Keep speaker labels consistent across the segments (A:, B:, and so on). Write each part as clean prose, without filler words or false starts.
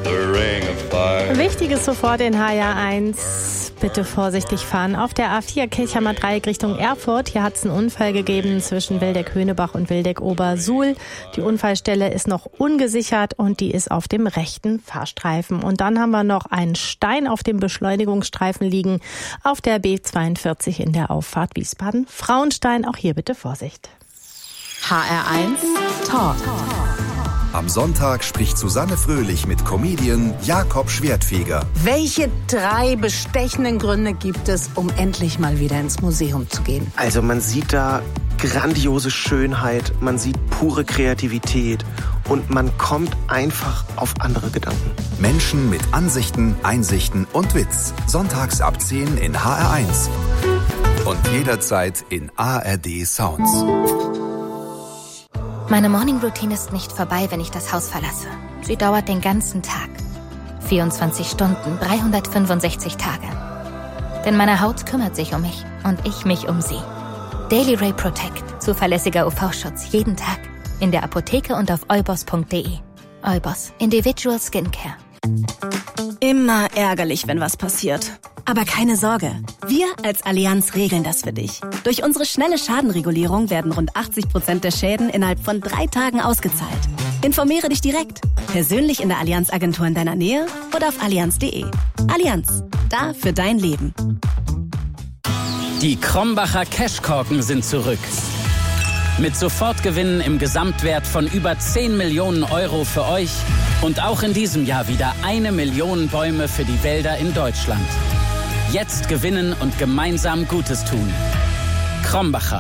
A: Wichtiges sofort in HR1. Bitte vorsichtig fahren. Auf der A4 Kirchheimer Dreieck Richtung Erfurt. Hier hat es einen Unfall gegeben zwischen Wildeck-Höhnebach und Wildeck-Obersuhl. Die Unfallstelle ist noch ungesichert und die ist auf dem rechten Fahrstreifen. Und dann haben wir noch einen Stein auf dem Beschleunigungsstreifen liegen auf der B42 in der Auffahrt Wiesbaden-Frauenstein. Auch hier bitte Vorsicht.
B: HR1 Talk.
C: Am Sonntag spricht Susanne Fröhlich mit Comedian Jakob Schwertfeger.
B: Welche 3 bestechenden Gründe gibt es, um endlich mal wieder ins Museum zu gehen?
D: Also man sieht da grandiose Schönheit, man sieht pure Kreativität und man kommt einfach auf andere Gedanken.
C: Menschen mit Ansichten, Einsichten und Witz. Sonntags ab 10 in HR1. Und jederzeit in ARD Sounds.
E: Meine Morning-Routine ist nicht vorbei, wenn ich das Haus verlasse. Sie dauert den ganzen Tag. 24 Stunden, 365 Tage. Denn meine Haut kümmert sich um mich und ich mich um sie. Daily Ray Protect. Zuverlässiger UV-Schutz jeden Tag. In der Apotheke und auf eubos.de. Eubos. Individual Skincare.
F: Immer ärgerlich, wenn was passiert. Aber keine Sorge, wir als Allianz regeln das für dich. Durch unsere schnelle Schadenregulierung werden rund 80% der Schäden innerhalb von 3 Tagen ausgezahlt. Informiere dich direkt, persönlich in der Allianz-Agentur in deiner Nähe oder auf allianz.de. Allianz, da für dein Leben.
G: Die Krombacher Cashkorken sind zurück. Mit Sofortgewinnen im Gesamtwert von über 10 Millionen Euro für euch und auch in diesem Jahr wieder 1 Million Bäume für die Wälder in Deutschland. Jetzt gewinnen und gemeinsam Gutes tun. Krombacher.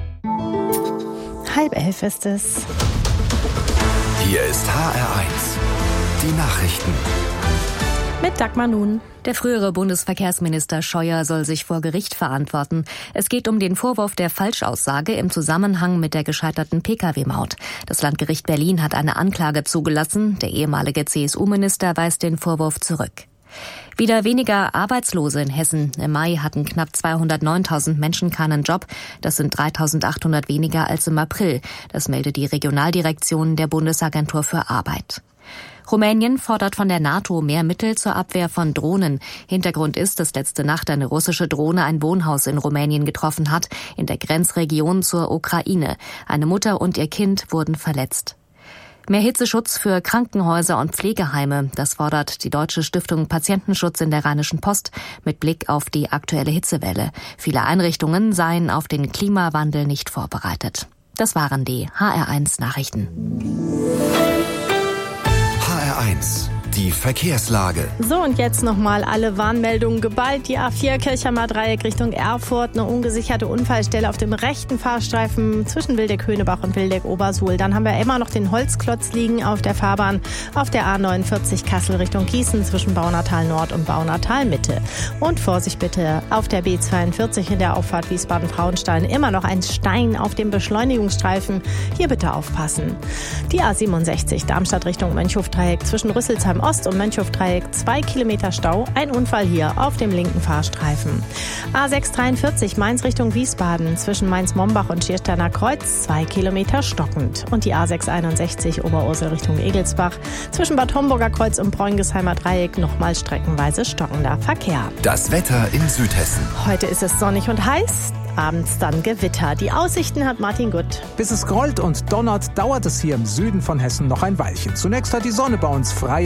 A: 10:30 ist es.
C: Hier ist HR1. Die Nachrichten.
A: Mit Dagmar Nun.
H: Der frühere Bundesverkehrsminister Scheuer soll sich vor Gericht verantworten. Es geht um den Vorwurf der Falschaussage im Zusammenhang mit der gescheiterten Pkw-Maut. Das Landgericht Berlin hat eine Anklage zugelassen. Der ehemalige CSU-Minister weist den Vorwurf zurück. Wieder weniger Arbeitslose in Hessen. Im Mai hatten knapp 209.000 Menschen keinen Job. Das sind 3.800 weniger als im April. Das meldet die Regionaldirektion der Bundesagentur für Arbeit. Rumänien fordert von der NATO mehr Mittel zur Abwehr von Drohnen. Hintergrund ist, dass letzte Nacht eine russische Drohne ein Wohnhaus in Rumänien getroffen hat, in der Grenzregion zur Ukraine. Eine Mutter und ihr Kind wurden verletzt. Mehr Hitzeschutz für Krankenhäuser und Pflegeheime, das fordert die Deutsche Stiftung Patientenschutz in der Rheinischen Post mit Blick auf die aktuelle Hitzewelle. Viele Einrichtungen seien auf den Klimawandel nicht vorbereitet. Das waren die HR1 Nachrichten.
C: HR1. Die Verkehrslage.
A: So, und jetzt nochmal alle Warnmeldungen geballt. Die A4 Kirchheimer Dreieck Richtung Erfurt. Eine ungesicherte Unfallstelle auf dem rechten Fahrstreifen zwischen Wildeck-Höhnebach und Wildeck-Obersuhl. Dann haben wir immer noch den Holzklotz liegen auf der Fahrbahn auf der A49 Kassel Richtung Gießen zwischen Baunatal Nord und Baunatal Mitte. Und Vorsicht bitte auf der B42 in der Auffahrt Wiesbaden-Frauenstein. Immer noch ein Stein auf dem Beschleunigungsstreifen. Hier bitte aufpassen. Die A67 Darmstadt Richtung Mönchhof-Dreieck zwischen Rüsselsheim Ost- und Mönchhof-Dreieck 2 Kilometer Stau. Ein Unfall hier auf dem linken Fahrstreifen. A643 Mainz Richtung Wiesbaden zwischen Mainz-Mombach und Schiersteiner Kreuz 2 Kilometer stockend. Und die A661 Oberursel Richtung Egelsbach zwischen Bad Homburger Kreuz und Bräungesheimer Dreieck nochmal streckenweise stockender Verkehr.
C: Das Wetter in Südhessen.
A: Heute ist es sonnig und heiß. Abends dann Gewitter. Die Aussichten hat Martin Gutt.
I: Bis es grollt und donnert, dauert es hier im Süden von Hessen noch ein Weilchen. Zunächst hat die Sonne bei uns frei.